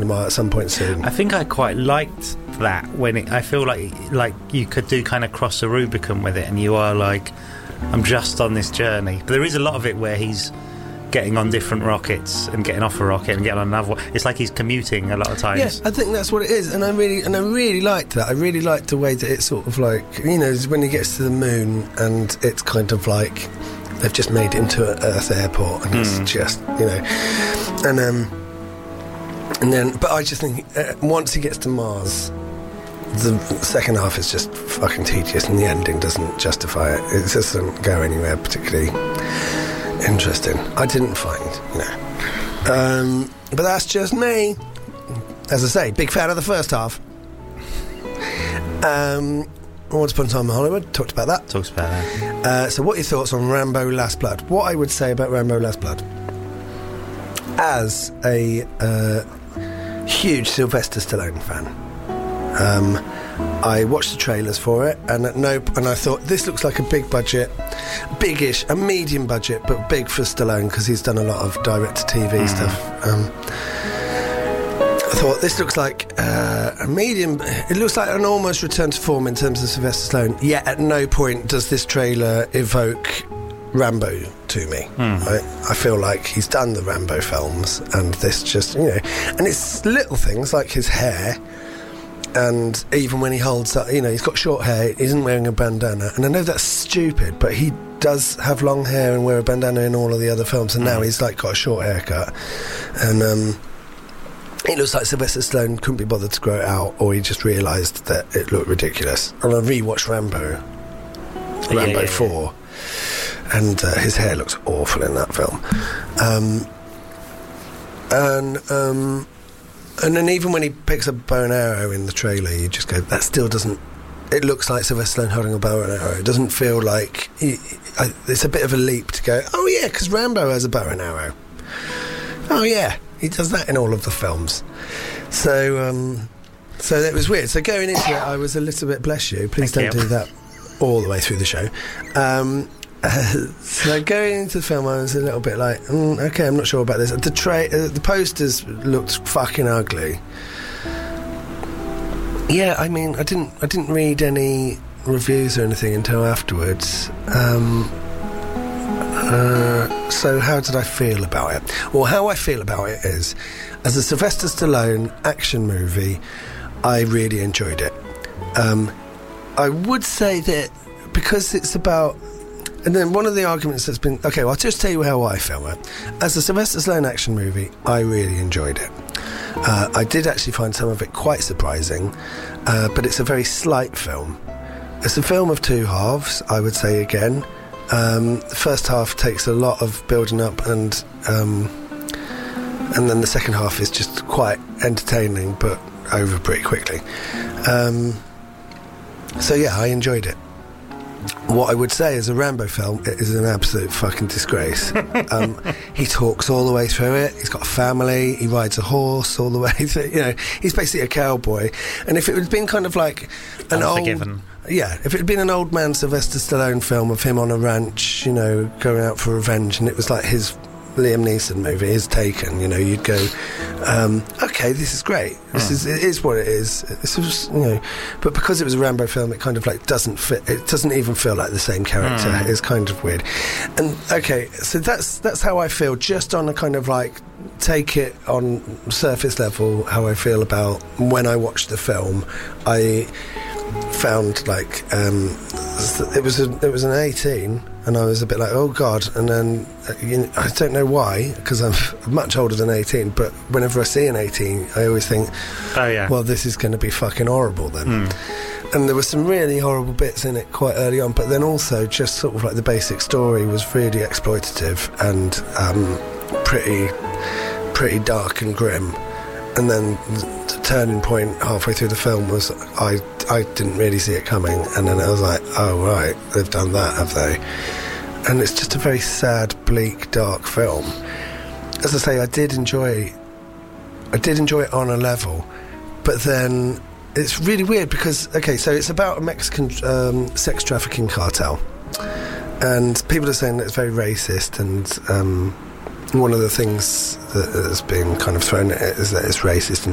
cinema at some point soon. I think I quite liked that I feel like you could do kind of cross the Rubicon with it, and you are like, I'm just on this journey. But there is a lot of it where he's getting on different rockets and getting off a rocket and getting on another one. It's like he's commuting a lot of times. Yeah, I think that's what it is, and I really liked that. I really liked the way that it's sort of like, you know, when he gets to the moon and it's kind of like they've just made it into an Earth airport, and it's just, you know, and then, but I just think once he gets to Mars, the second half is just fucking tedious, and the ending doesn't justify it. It doesn't go anywhere particularly interesting. I didn't find, you know. But that's just me. As I say, big fan of the first half. Once Upon a Time in Hollywood, talked about that. So what are your thoughts on Rambo Last Blood? What I would say about Rambo Last Blood, as a huge Sylvester Stallone fan, I watched the trailers for it, and I thought, this looks like a big budget, biggish, a medium budget, but big for Stallone because he's done a lot of direct-to-TV stuff. I thought, this looks like a medium. It looks like an almost return to form in terms of Sylvester Stallone. Yet at no point does this trailer evoke Rambo to me. I feel like he's done the Rambo films, and this just, you know, and it's little things like his hair. And even when he holds up, you know, he's got short hair, he isn't wearing a bandana. And I know that's stupid, but he does have long hair and wear a bandana in all of the other films. And now he's like got a short haircut. And it looks like Sylvester Stallone couldn't be bothered to grow it out, or he just realised that it looked ridiculous. And I rewatched Rambo 4, and his hair looks awful in that film. And then even when he picks up a bow and arrow in the trailer, you just go, that still doesn't... It looks like Sylvester Stallone holding a bow and arrow. It doesn't feel like... it's a bit of a leap to go, oh yeah, because Rambo has a bow and arrow. Oh yeah, he does that in all of the films. So that was weird. So going into it, I was a little bit, bless you, please don't do that all the way through the show. So going into the film, I was a little bit like, okay, I'm not sure about this. The posters looked fucking ugly. Yeah, I mean, I didn't read any reviews or anything until afterwards. So how did I feel about it? Well, how I feel about it is, as a Sylvester Stallone action movie, I really enjoyed it. I would say that because it's about... And then one of the arguments that's been... Okay, well, I'll just tell you how I felt. Right? As a Sylvester Stallone action movie, I really enjoyed it. I did actually find some of it quite surprising, but it's a very slight film. It's a film of two halves, I would say again. The first half takes a lot of building up, and then the second half is just quite entertaining, but over pretty quickly. So yeah, I enjoyed it. What I would say is a Rambo film, it is an absolute fucking disgrace. He talks all the way through it. He's got a family. He rides a horse all the way through. You know, he's basically a cowboy. And if it had been kind of like an Unforgiven. if it had been an old man Sylvester Stallone film of him on a ranch, you know, going out for revenge, and it was like his Liam Neeson movie, his Taken, you know, you'd go, okay, this is great. It is what it is. This was, you know, but because it was a Rambo film, it kind of like doesn't fit. It doesn't even feel like the same character. It's kind of weird. And okay, so that's how I feel, just on a kind of like take it on surface level. How I feel about when I watched the film, I found like it was an 18. And I was a bit like, oh God. And then, I don't know why, because I'm much older than 18, but whenever I see an 18, I always think, oh yeah, well, this is going to be fucking horrible then. And there were some really horrible bits in it quite early on, but then also just sort of like the basic story was really exploitative and pretty dark and grim. And then the turning point halfway through the film was I didn't really see it coming, and then I was like, oh right, they've done that, have they? And it's just a very sad, bleak, dark film. As I say, I did enjoy it on a level, but then it's really weird because, okay, so it's about a Mexican sex trafficking cartel, and people are saying that it's very racist, and one of the things that has been kind of thrown at it is that it's racist